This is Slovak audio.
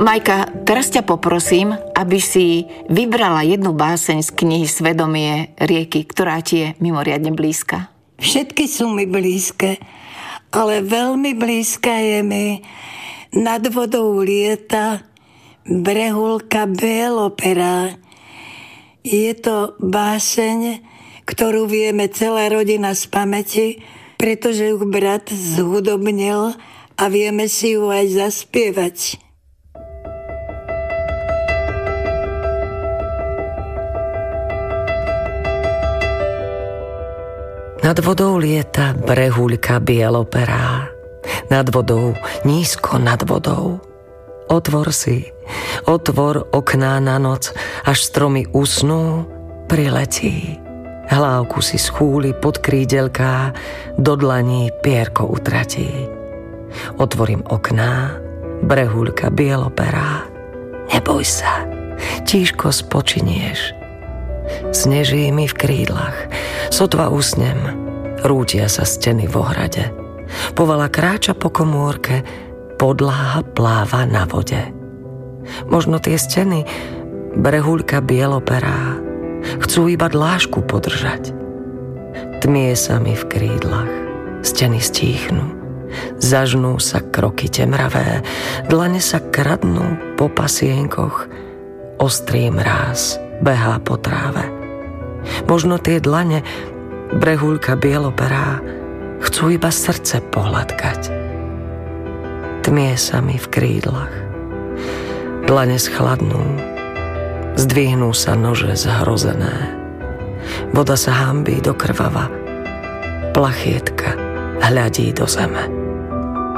Majka, teraz ťa poprosím, aby si vybrala jednu báseň z knihy Svedomie rieky, ktorá ti je mimoriadne blízka. Všetky sú mi blízke, ale veľmi blízka je mi Nad vodou lieta brehulka bielopera. Je to báseň, ktorú vieme celá rodina z pamäti, pretože ju brat zhudobnil a vieme si ju aj zaspievať. Nad vodou lieta brehuľka bieloperá, nad vodou, nízko nad vodou. Otvor si, otvor okná na noc, až stromy usnú, priletí. Hlávku si schúli pod krídelká, do dlaní pierko utratí. Otvorím okná, brehuľka bieloperá. Neboj sa, tížko spočinieš. Sneží mi v krídlach, sotva usnem, rútia sa steny v ohrade. Povala kráča po komórke, podláha pláva na vode. Možno tie steny, brehuľka bieloperá, chcú iba dlášku podržať. Tmie sa mi v krídlach, steny stíchnu, zažnú sa kroky temravé, dlane sa kradnú po pasienkoch, ostrý mráz behá po tráve. Možno tie dlane, brehuľka bieloperá, chcú iba srdce pohľadkať. Tmie sa mi v krídlach, dlane schladnú, zdvihnú sa nože zhrozené. Voda sa hanbí do krvava, plachietka hľadí do zeme.